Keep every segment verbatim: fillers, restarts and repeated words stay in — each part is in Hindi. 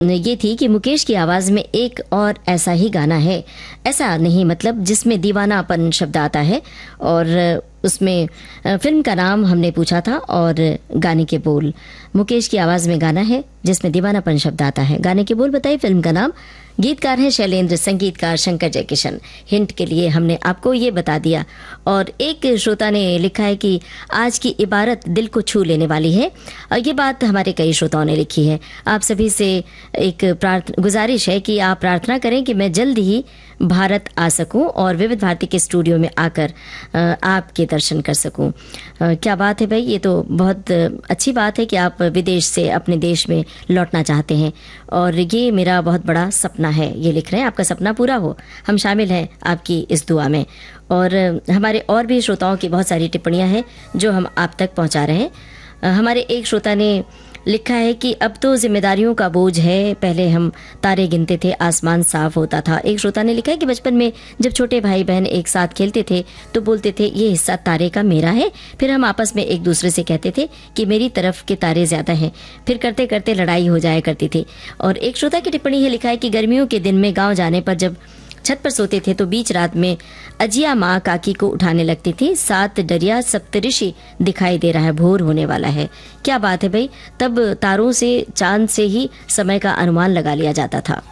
ये थी कि मुकेश की आवाज़ में एक और ऐसा ही गाना है, ऐसा नहीं मतलब जिसमें दीवानापन शब्द आता है, और उसमें फिल्म का नाम हमने पूछा था और गाने के बोल। मुकेश की आवाज़ में गाना है जिसमें दीवानापन शब्द आता है, गाने के बोल बताइए, फिल्म का नाम। गीतकार हैं शैलेंद्र, संगीतकार शंकर जयकिशन। हिंट के लिए हमने आपको ये बता दिया। और एक श्रोता ने लिखा है कि आज की इबारत दिल को छू लेने वाली है, और ये बात हमारे कई श्रोताओं ने लिखी है। आप सभी से एक प्रार्थना गुजारिश है कि आप प्रार्थना करें कि मैं जल्द ही भारत आ सकूं और विविध भारती के स्टूडियो में आकर आपके दर्शन कर सकूं। क्या बात है भाई, ये तो बहुत अच्छी बात है कि आप विदेश से अपने देश में लौटना चाहते हैं, और ये मेरा बहुत बड़ा सपना है। ये लिख रहे हैं, आपका सपना पूरा हो, हम शामिल हैं आपकी इस दुआ में। और हमारे और भी श्रोताओं की बहुत सारी टिप्पणियां हैं जो हम आप तक पहुंचा रहे हैं। हमारे एक श्रोता ने लिखा है कि अब तो जिम्मेदारियों का बोझ है, पहले हम तारे गिनते थे, आसमान साफ होता था। एक श्रोता ने लिखा है कि बचपन में जब छोटे भाई बहन एक साथ खेलते थे तो बोलते थे ये हिस्सा तारे का मेरा है, फिर हम आपस में एक दूसरे से कहते थे कि मेरी तरफ के तारे ज्यादा हैं, फिर करते करते लड़ाई हो जाया करती थी। और एक श्रोता की टिप्पणी है, लिखा है कि गर्मियों के दिन में गाँव जाने पर जब छत पर सोते थे तो बीच रात में अजिया माँ काकी को उठाने लगती थी, सात डरिया सप्तऋषि दिखाई दे रहा है, भोर होने वाला है। क्या बात है भाई, तब तारों से, चांद से ही समय का अनुमान लगा लिया जाता था।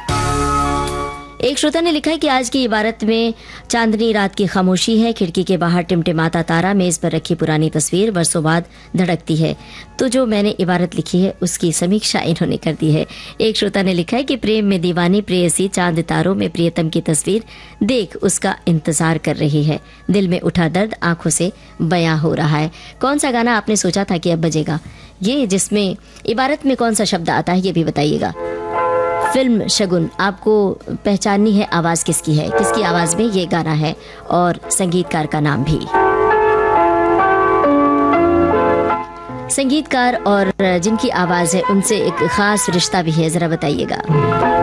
एक श्रोता ने लिखा है कि आज की इबारत में चांदनी रात की खामोशी है, खिड़की के बाहर टिमटिमाता तारा, मेज पर रखी पुरानी तस्वीर वर्षों बाद धड़कती है। तो जो मैंने इबारत लिखी है उसकी समीक्षा इन्होंने कर दी है। एक श्रोता ने लिखा है कि प्रेम में दीवानी प्रेयसी, चांद तारों में प्रियतम की तस्वीर देख उसका इंतजार कर रही है, दिल में उठा दर्द आंखों से बयां हो रहा है। कौन सा गाना आपने सोचा था कि अब बजेगा? ये जिसमें इबारत में कौन सा शब्द आता है ये भी बताइएगा। फिल्म शगुन, आपको पहचाननी है आवाज किसकी है, किसकी आवाज में ये गाना है, और संगीतकार का नाम भी। संगीतकार और जिनकी आवाज है उनसे एक खास रिश्ता भी है, जरा बताइएगा।